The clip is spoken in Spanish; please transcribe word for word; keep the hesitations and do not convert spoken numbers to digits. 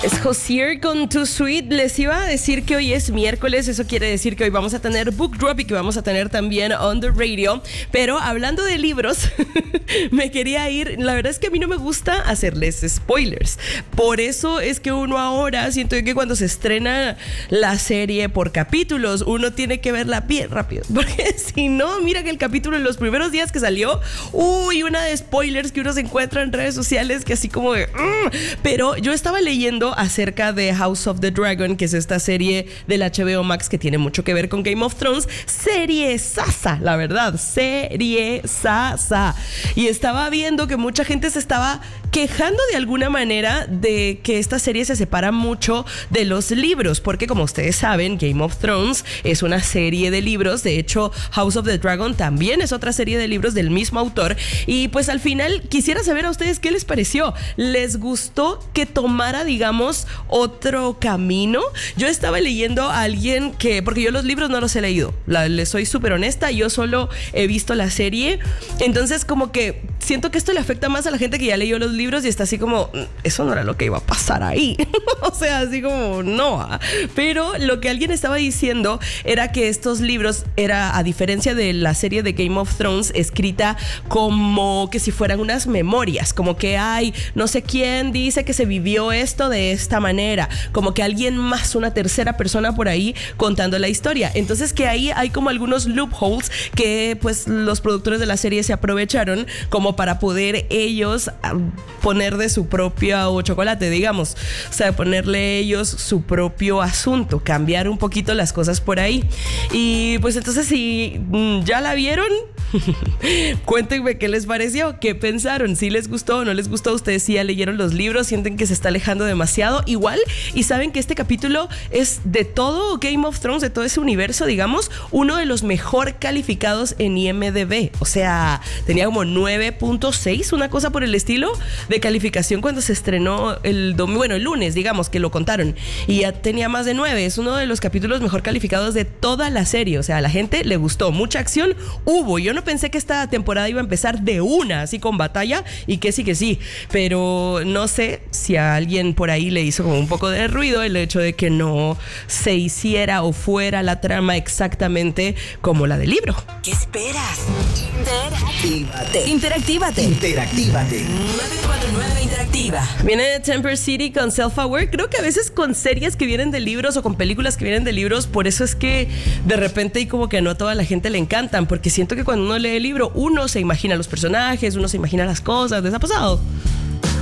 Es Hozier con Too Sweet. Les iba a decir que hoy es miércoles, eso quiere decir que hoy vamos a tener Book Drop y que vamos a tener también On The Radio. Pero hablando de libros, me quería ir. La verdad es que a mí no me gusta hacerles spoilers. Por eso es que uno ahora siento que cuando se estrena la serie por capítulos, uno tiene que verla bien rápido. Porque si no, mira que el capítulo en los primeros días que salió, uy, una de spoilers que uno se encuentra en redes sociales que así como de... Mm. Pero yo estaba leyendo acerca de House of the Dragon, que es esta serie del H B O Max que tiene mucho que ver con Game of Thrones. Serie sasa, la verdad, serie sasa. Y estaba viendo que mucha gente se estaba quejando de alguna manera de que esta serie se separa mucho de los libros, porque como ustedes saben, Game of Thrones es una serie de libros. De hecho, House of the Dragon también es otra serie de libros del mismo autor. Y pues al final quisiera saber a ustedes qué les pareció. ¿Les gustó que tomara, digamos, otro camino? Yo estaba leyendo a alguien que, porque yo los libros no los he leído, la, les soy súper honesta, yo solo he visto la serie, entonces como que siento que esto le afecta más a la gente que ya leyó los libros y está así como, eso no era lo que iba a pasar ahí. O sea, así como, no. Pero lo que alguien estaba diciendo era que estos libros era, a diferencia de la serie de Game of Thrones, escrita como que si fueran unas memorias, como que hay no sé quién dice que se vivió esto de esta manera, como que alguien más, una tercera persona por ahí contando la historia. Entonces que ahí hay como algunos loopholes que pues los productores de la serie se aprovecharon como para poder ellos poner de su propio chocolate, digamos, o sea, ponerle ellos su propio asunto, cambiar un poquito las cosas por ahí. Y pues entonces si ya la vieron, cuéntenme qué les pareció, qué pensaron, si les gustó o no les gustó. Ustedes si ya leyeron los libros, sienten que se está alejando demasiado igual y saben que este capítulo es de todo Game of Thrones, de todo ese universo, digamos, uno de los mejor calificados en I M D B. O sea, tenía como nueve punto seis, una cosa por el estilo de calificación cuando se estrenó el domingo, bueno, el lunes, digamos, que lo contaron, y ya tenía más de nueve. Es uno de los capítulos mejor calificados de toda la serie. O sea, a la gente le gustó, mucha acción hubo. Yo no pensé que esta temporada iba a empezar de una, así con batalla, y que sí, que sí, pero no sé si a alguien por ahí le hizo como un poco de ruido el hecho de que no se hiciera o fuera la trama exactamente como la del libro. ¿Qué esperas? Interactívate. Interactívate. Interactívate. nueve cuatro nueve Interactiva. Viene Temper City con Self-Aware. Creo que a veces con series que vienen de libros o con películas que vienen de libros, por eso es que de repente y como que no a toda la gente le encantan, porque siento que cuando uno lee el libro, uno se imagina los personajes, uno se imagina las cosas. ¿Les ha pasado?